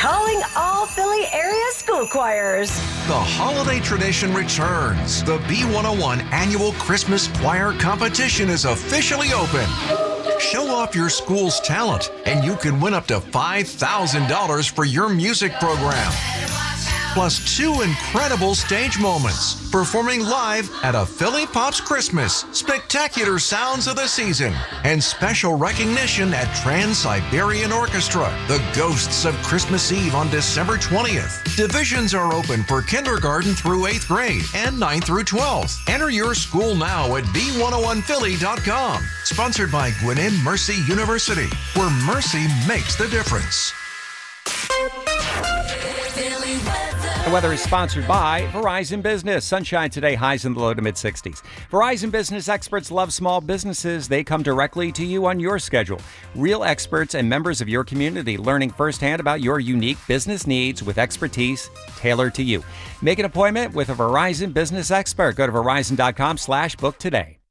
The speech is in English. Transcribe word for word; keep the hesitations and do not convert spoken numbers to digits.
calling all Philly area school choirs. The holiday tradition returns. The B one oh one Annual Christmas Choir Competition is officially open. Show off your school's talent, and you can win up to five thousand dollars for your music program. Plus two incredible stage moments, performing live at a Philly Pops Christmas, spectacular sounds of the season, and special recognition at Trans-Siberian Orchestra, the Ghosts of Christmas Eve on December twentieth. Divisions are open for kindergarten through eighth grade and ninth through twelfth. Enter your school now at b one oh one philly dot com. Sponsored by Gwinnett Mercy University, where mercy makes the difference. The weather is sponsored by Verizon Business. Sunshine today, highs in the low to mid sixties. Verizon Business experts love small businesses. They come directly to you on your schedule. Real experts and members of your community learning firsthand about your unique business needs with expertise tailored to you. Make an appointment with a Verizon Business expert. Go to verizon dot com slash book today.